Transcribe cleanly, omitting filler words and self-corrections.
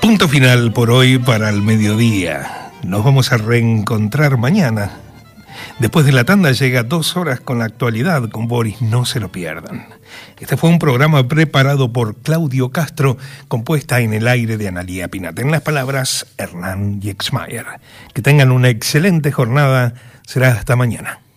Punto final por hoy para el mediodía. Nos vamos a reencontrar mañana. Después de la tanda llega 2 horas con la actualidad con Boris, no se lo pierdan. Este fue un programa preparado por Claudio Castro, compuesta en el aire de Analía Pinata. En las palabras, Hernán Yexmayer. Que tengan una excelente jornada. Será hasta mañana.